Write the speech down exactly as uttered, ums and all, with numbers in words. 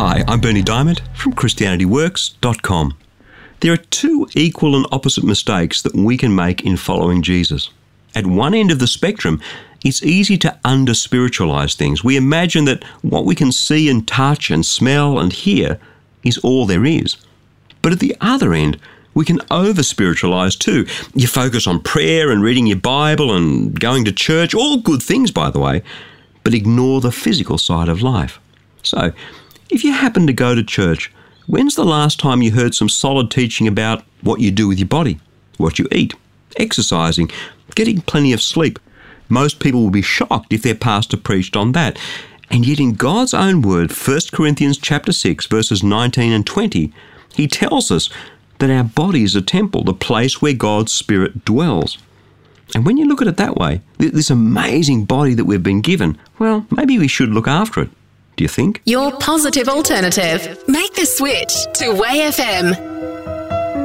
Hi, I'm Berni Dymet from Christianity Works dot com. There are two equal and opposite mistakes that we can make in following Jesus. At one end of the spectrum, it's easy to under-spiritualize things. We imagine that what we can see and touch and smell and hear is all there is. But at the other end, we can over-spiritualize too. You focus on prayer and reading your Bible and going to church, all good things, by the way, but ignore the physical side of life. So, if you happen to go to church, when's the last time you heard some solid teaching about what you do with your body, what you eat, exercising, getting plenty of sleep? Most people will be shocked if their pastor preached on that. And yet in God's own word, First Corinthians chapter six, verses nineteen and twenty, he tells us that our body is a temple, the place where God's Spirit dwells. And when you look at it that way, this amazing body that we've been given, well, maybe we should look after it. Do you think? Your positive alternative. Make the switch to Way F M.